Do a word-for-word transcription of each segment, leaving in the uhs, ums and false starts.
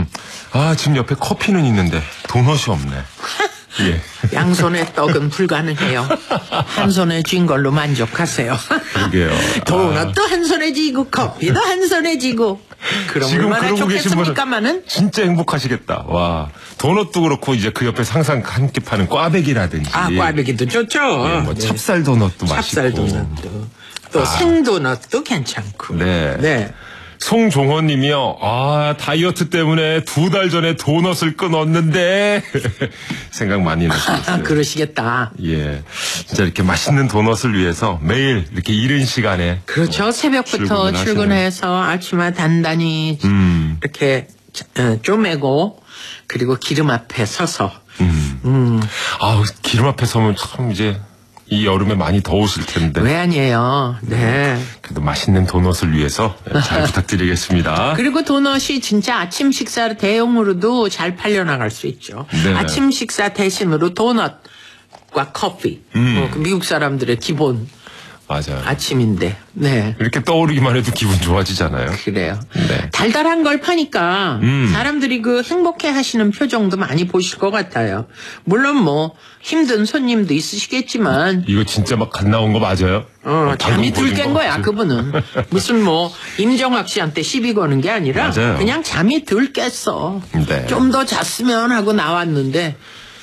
음, 아, 지금 옆에 커피는 있는데 도넛이 없네. 예. 양손의 떡은 불가능해요. 한 손에 쥔 걸로 만족하세요. 그러게요. 도넛도 아. 한 손에 쥐고 커피도 한 손에 쥐고. 그럼 지금 얼마나 그러고 계신 분은 좋겠습니까마는? 진짜 행복하시겠다. 와, 도넛도 그렇고 이제 그 옆에 항상 함께 파는 꽈배기라든지. 아, 꽈배기도 좋죠. 네, 뭐 네. 찹쌀 도넛도 맛있고. 찹쌀 도넛도. 또 아. 생도넛도 괜찮고. 네. 네. 송종원 님이요. 아, 다이어트 때문에 두 달 전에 도넛을 끊었는데 생각 많이 나시겠어요. 그러시겠다. 예. 진짜 이렇게 맛있는 도넛을 위해서 매일 이렇게 이른 시간에. 그렇죠. 새벽부터 출근해서 아침에 단단히 음. 이렇게 쪼매고 그리고 기름 앞에 서서. 음. 음. 아, 기름 앞에 서면 참 이제 이 여름에 많이 더우실 텐데. 왜 아니에요. 네. 그래도 맛있는 도넛을 위해서 잘 부탁드리겠습니다. 그리고 도넛이 진짜 아침 식사 대용으로도 잘 팔려나갈 수 있죠. 네. 아침 식사 대신으로 도넛과 커피. 음. 어, 그 미국 사람들의 기본 맞아요. 아침인데. 네. 이렇게 떠오르기만 해도 기분 좋아지잖아요. 그래요. 네. 달달한 걸 파니까 음. 사람들이 그 행복해 하시는 표정도 많이 보실 것 같아요. 물론 뭐 힘든 손님도 있으시겠지만 이거 진짜 막 갓 나온 거 맞아요? 어, 잠이 방금 들 깬 거 거야, 맞아요? 그분은. 무슨 뭐, 임정학 씨한테 시비 거는 게 아니라, 맞아요. 그냥 잠이 들 깼어. 네. 좀 더 잤으면 하고 나왔는데,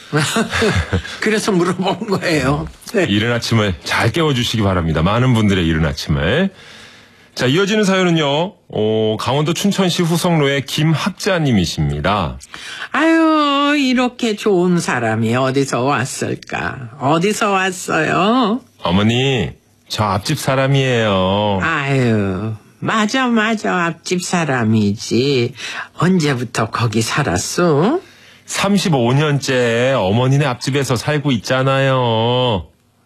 그래서 물어본 거예요. 네. 이른 아침을 잘 깨워주시기 바랍니다. 많은 분들의 이른 아침을. 자, 이어지는 사연은요, 어, 강원도 춘천시 후성로의 김학자님이십니다. 아유, 이렇게 좋은 사람이 어디서 왔을까? 어디서 왔어요? 어머니, 저 앞집 사람이에요. 아유, 맞아, 맞아. 앞집 사람이지. 언제부터 거기 살았어? 삼십오 년째 어머니네 앞집에서 살고 있잖아요.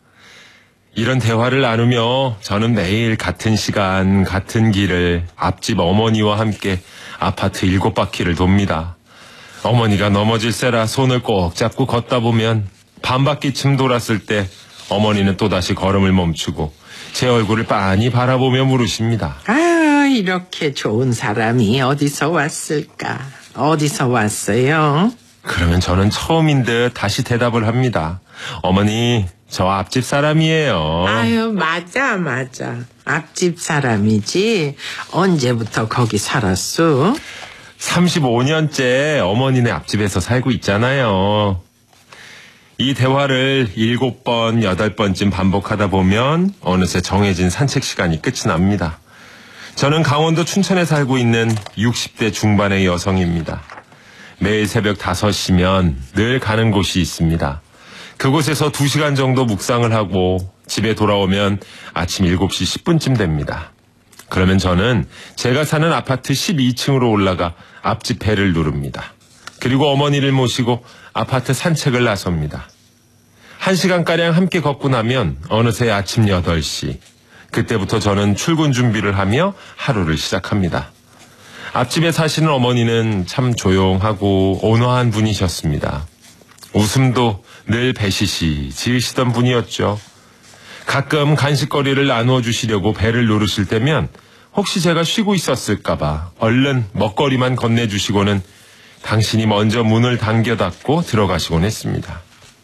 이런 대화를 나누며 저는 매일 같은 시간, 같은 길을 앞집 어머니와 함께 아파트 일곱 바퀴를 돕니다. 어머니가 넘어질세라 손을 꼭 잡고 걷다 보면 반바퀴쯤 돌았을 때 어머니는 또다시 걸음을 멈추고 제 얼굴을 빤히 바라보며 물으십니다. 아, 이렇게 좋은 사람이 어디서 왔을까? 어디서 왔어요? 그러면 저는 처음인 듯 다시 대답을 합니다. 어머니, 저 앞집 사람이에요. 아유, 맞아, 맞아. 앞집 사람이지. 언제부터 거기 살았어? 삼십오 년째 어머니네 앞집에서 살고 있잖아요. 이 대화를 일곱 번, 여덟 번쯤 반복하다 보면 어느새 정해진 산책 시간이 끝이 납니다. 저는 강원도 춘천에 살고 있는 육십 대 중반의 여성입니다. 매일 새벽 다섯 시면 늘 가는 곳이 있습니다. 그곳에서 두 시간 정도 묵상을 하고 집에 돌아오면 아침 일곱 시 십 분쯤 됩니다. 그러면 저는 제가 사는 아파트 십이 층으로 올라가 앞집 벨을 누릅니다. 그리고 어머니를 모시고 아파트 산책을 나섭니다. 한 시간가량 함께 걷고 나면 어느새 아침 여덟 시. 그때부터 저는 출근 준비를 하며 하루를 시작합니다. 앞집에 사시는 어머니는 참 조용하고 온화한 분이셨습니다. 웃음도 늘 배시시 지으시던 분이었죠. 가끔 간식거리를 나누어 주시려고 배를 누르실 때면 혹시 제가 쉬고 있었을까봐 얼른 먹거리만 건네주시고는 당신이 먼저 문을 당겨 닫고 들어가시곤 했습니다.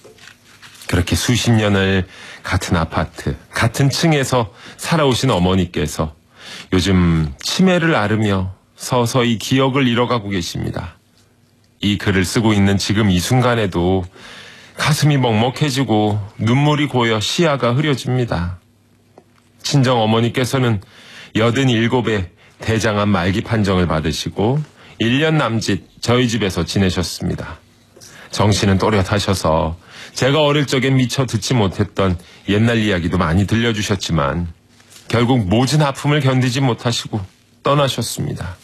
그렇게 수십 년을 같은 아파트, 같은 층에서 살아오신 어머니께서 요즘 치매를 앓으며 서서히 기억을 잃어가고 계십니다. 이 글을 쓰고 있는 지금 이 순간에도 가슴이 먹먹해지고 눈물이 고여 시야가 흐려집니다. 친정 어머니께서는 여든일곱에 대장암 말기 판정을 받으시고 일 년 남짓 저희 집에서 지내셨습니다. 정신은 또렷하셔서 제가 어릴 적엔 미처 듣지 못했던 옛날 이야기도 많이 들려주셨지만 결국 모진 아픔을 견디지 못하시고 떠나셨습니다.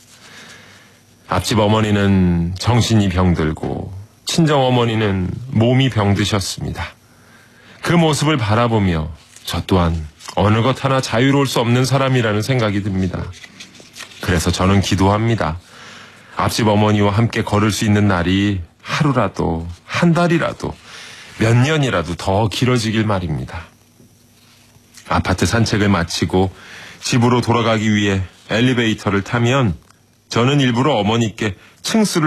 앞집 어머니는 정신이 병들고 친정 어머니는 몸이 병드셨습니다. 그 모습을 바라보며 저 또한 어느 것 하나 자유로울 수 없는 사람이라는 생각이 듭니다. 그래서 저는 기도합니다. 앞집 어머니와 함께 걸을 수 있는 날이 하루라도 한 달이라도 몇 년이라도 더 길어지길 말입니다. 아파트 산책을 마치고 집으로 돌아가기 위해 엘리베이터를 타면 저는 일부러 어머니께 층수를